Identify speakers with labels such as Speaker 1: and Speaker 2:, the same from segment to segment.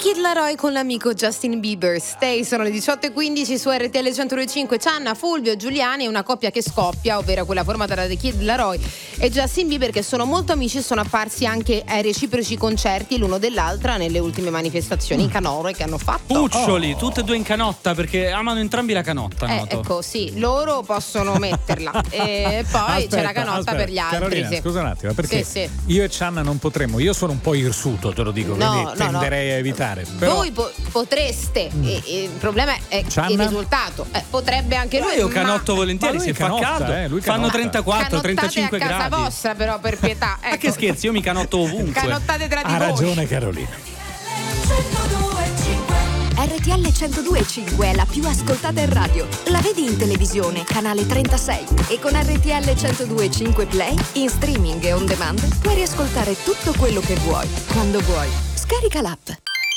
Speaker 1: Kid Laroi con l'amico Justin Bieber. Stay, sono le 18:15 su RTL 102.5. Cianna, Fulvio, Giuliani, una coppia che scoppia, ovvero quella formata da The Kid Laroi e Justin Bieber, che sono molto amici e sono apparsi anche ai reciproci concerti l'uno dell'altra nelle ultime manifestazioni canore che hanno fatto.
Speaker 2: Cuccioli, tutte e due in canotta, perché amano entrambi la canotta, noto.
Speaker 1: Ecco, sì, loro possono metterla e poi c'è la canotta per gli altri.
Speaker 3: Carolina,
Speaker 1: sì.
Speaker 3: scusa un attimo, perché
Speaker 1: Sì.
Speaker 3: io e Cianna non potremmo, io sono un po' irsuto, te lo dico, quindi tenderei a evitare. Però...
Speaker 1: Voi potreste, il problema è
Speaker 3: Cianna?
Speaker 1: il risultato. Potrebbe anche lui.
Speaker 2: Io canotto volentieri,
Speaker 3: lui
Speaker 2: se fa
Speaker 3: canotta,
Speaker 2: caldo.
Speaker 3: lui
Speaker 2: Fanno
Speaker 3: canotta.
Speaker 2: 34, 35
Speaker 1: a casa
Speaker 2: gradi.
Speaker 1: vostra, però, per pietà. Ecco.
Speaker 2: Ma che scherzi, io mi canotto ovunque.
Speaker 1: Canottate tra di
Speaker 3: Ha
Speaker 1: voi.
Speaker 3: ragione Carolina.
Speaker 4: RTL 102.5 è la più ascoltata in radio. La vedi in televisione, canale 36. E con RTL 102.5 Play, in streaming e on demand, puoi riascoltare tutto quello che vuoi, quando vuoi. Scarica l'app.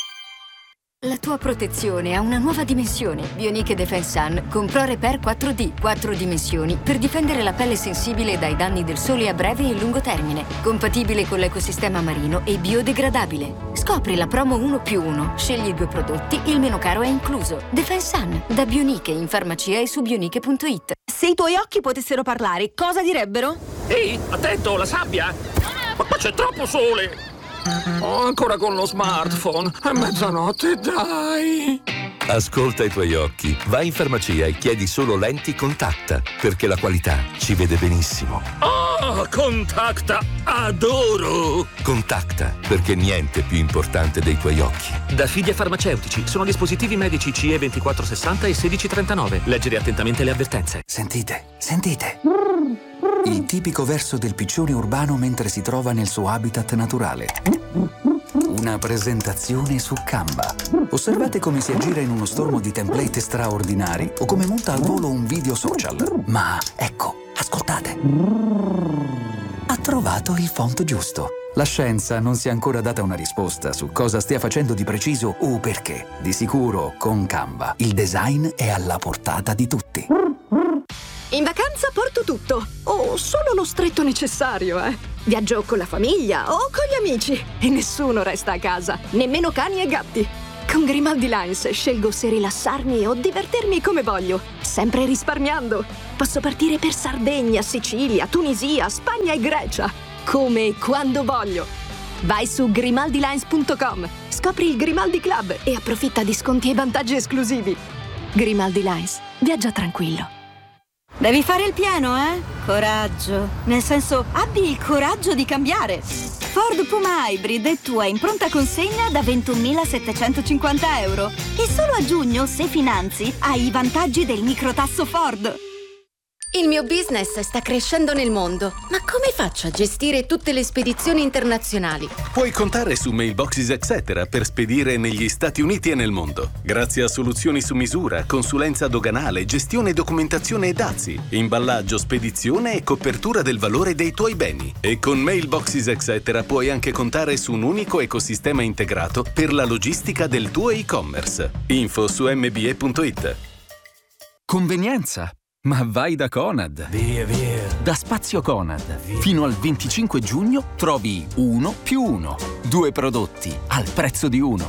Speaker 4: La tua protezione ha una nuova dimensione. Bionic Defense Sun con Pro Repair 4D, 4 dimensioni per difendere la pelle sensibile dai danni del sole a breve e lungo termine. Compatibile con l'ecosistema marino e biodegradabile. Scopri la promo 1+1. Scegli 2 prodotti, il meno caro è incluso. Defense Sun, da Bionic in farmacia e su bionic.it.
Speaker 5: Se i tuoi occhi potessero parlare, cosa direbbero?
Speaker 6: Ehi, attento, la sabbia! Ma qua c'è troppo sole! Oh, ancora con lo smartphone. È mezzanotte, dai!
Speaker 7: Ascolta i tuoi occhi. Vai in farmacia e chiedi solo lenti Contacta, perché la qualità ci vede benissimo.
Speaker 6: Oh, Contacta! Adoro!
Speaker 7: Contacta, perché niente è più importante dei tuoi occhi.
Speaker 6: Da Fidia Farmaceutici. Sono dispositivi medici CE 2460 e 1639. Leggere attentamente le avvertenze.
Speaker 8: Sentite. Il tipico verso del piccione urbano mentre si trova nel suo habitat naturale. Una presentazione su Canva. Osservate come si aggira in uno stormo di template straordinari o come monta al volo un video social. Ma ecco, ascoltate. Ha trovato il font giusto. La scienza non si è ancora data una risposta su cosa stia facendo di preciso o perché. Di sicuro, con Canva, il design è alla portata di tutti.
Speaker 5: In vacanza porto tutto, o solo lo stretto necessario, Viaggio con la famiglia o con gli amici e nessuno resta a casa, nemmeno cani e gatti. Con Grimaldi Lines scelgo se rilassarmi o divertirmi come voglio, sempre risparmiando. Posso partire per Sardegna, Sicilia, Tunisia, Spagna e Grecia, come e quando voglio. Vai su grimaldilines.com, scopri il Grimaldi Club e approfitta di sconti e vantaggi esclusivi. Grimaldi Lines, viaggia tranquillo. Devi fare il pieno, Coraggio. Nel senso, abbi il coraggio di cambiare. Ford Puma Hybrid è tua in pronta consegna da 21.750 euro. E solo a giugno, se finanzi, hai i vantaggi del microtasso Ford.
Speaker 9: Il mio business sta crescendo nel mondo, ma come faccio a gestire tutte le spedizioni internazionali?
Speaker 10: Puoi contare su Mailboxes Etc. per spedire negli Stati Uniti e nel mondo. Grazie a soluzioni su misura, consulenza doganale, gestione, documentazione e dazi, imballaggio, spedizione e copertura del valore dei tuoi beni. E con Mailboxes Etc. puoi anche contare su un unico ecosistema integrato per la logistica del tuo e-commerce. Info su mbe.it.
Speaker 11: Convenienza. Ma vai da Conad.
Speaker 8: Via.
Speaker 11: Da Spazio Conad. Fino al 25 giugno trovi 1+1. 2 prodotti al prezzo di uno.